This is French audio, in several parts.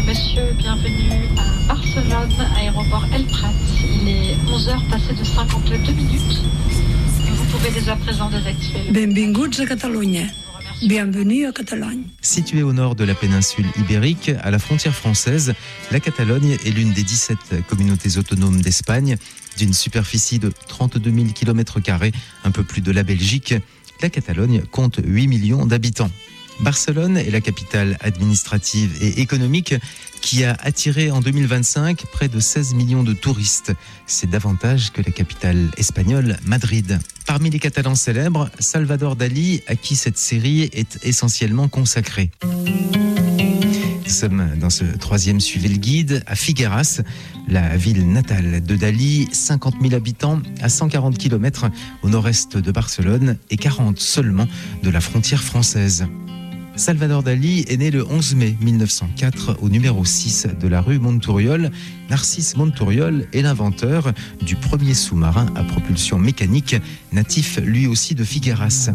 Messieurs, bienvenue à Barcelone, aéroport El Prat. Il est 11h passé de 52 minutes. Vous pouvez dès à présent désactiver. Benvinguts a Catalunya. Bienvenue à Catalogne. Située au nord de la péninsule ibérique, à la frontière française, la Catalogne est l'une des 17 communautés autonomes d'Espagne, d'une superficie de 32 000 km², un peu plus de la Belgique. La Catalogne compte 8 millions d'habitants. Barcelone est la capitale administrative et économique qui a attiré en 2025 près de 16 millions de touristes. C'est davantage que la capitale espagnole, Madrid. Parmi les Catalans célèbres, Salvador Dalí, à qui cette série est essentiellement consacrée. Nous sommes dans ce troisième Suivez le guide à Figueras, la ville natale de Dalí, 50 000 habitants à 140 km au nord-est de Barcelone et 40 seulement de la frontière française. Salvador Dalí est né le 11 mai 1904 au numéro 6 de la rue Monturiol. Narcís Monturiol est l'inventeur du premier sous-marin à propulsion mécanique, natif lui aussi de Figueras.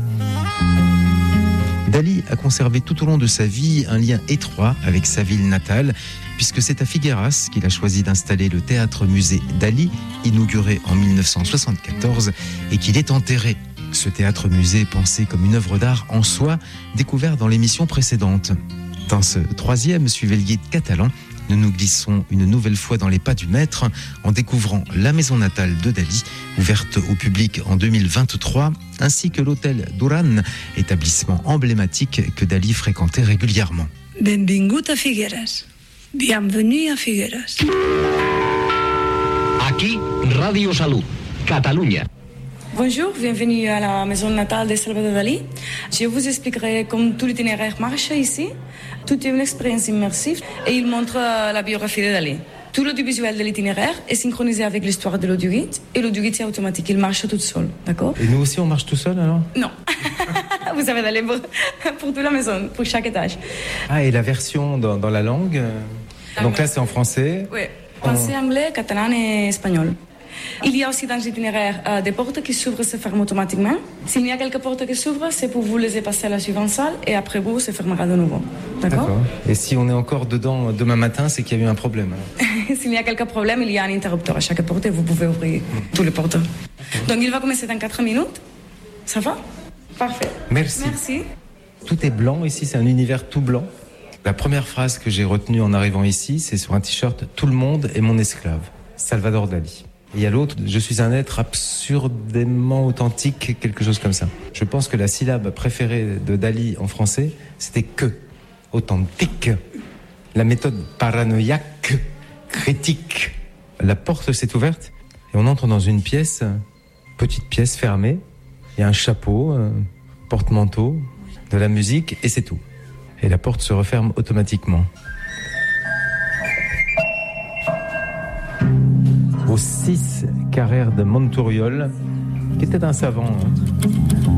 Dalí a conservé tout au long de sa vie un lien étroit avec sa ville natale, puisque c'est à Figueras qu'il a choisi d'installer le théâtre-musée Dalí, inauguré en 1974, et qu'il est enterré. Ce théâtre-musée pensé comme une œuvre d'art en soi, découvert dans l'émission précédente. Dans ce troisième Suivez le guide catalan, nous nous glissons une nouvelle fois dans les pas du maître en découvrant la maison natale de Dalí, ouverte au public en 2023, ainsi que l'hôtel Duran, établissement emblématique que Dalí fréquentait régulièrement. Benvingut a Figueras. Bienvenue à Figueras. Aquí, Radio Salud, Catalunya. Bonjour, bienvenue à la maison natale de Salvador Dalí. Je vous expliquerai comment tout l'itinéraire marche ici. Tout est une expérience immersive et il montre la biographie de Dalí. Tout l'audiovisuel de l'itinéraire est synchronisé avec l'histoire de l'audioguide et l'audioguide c'est automatique, il marche tout seul, d'accord? Et nous aussi on marche tout seul alors? Non, vous avez d'aller pour toute la maison, pour chaque étage. Ah, et la version dans la langue donc là c'est en français? Oui, français, anglais, catalan et espagnol. Il y a aussi dans l'itinéraire des portes qui s'ouvrent et se ferment automatiquement. S'il y a quelques portes qui s'ouvrent, c'est pour vous laisser passer à la suivante salle et après vous, se fermera de nouveau. D'accord? Et si on est encore dedans demain matin, c'est qu'il y a eu un problème alors. S'il y a quelques problèmes, il y a un interrupteur à chaque porte et vous pouvez ouvrir toutes les portes. Donc il va commencer dans 4 minutes. Ça va? Parfait. Merci. Merci. Tout est blanc ici, c'est un univers tout blanc. La première phrase que j'ai retenue en arrivant ici, c'est sur un t-shirt « Tout le monde est mon esclave ». Salvador Dalí. Et il y a l'autre, je suis un être absurdément authentique, quelque chose comme ça. Je pense que la syllabe préférée de Dalí en français, c'était que, authentique. La méthode paranoïaque, critique. La porte s'est ouverte et on entre dans une pièce, petite pièce fermée. Il y a un chapeau, un porte-manteau, de la musique et c'est tout. Et la porte se referme automatiquement. Au 6 Carrer de Monturiol, qui était un savant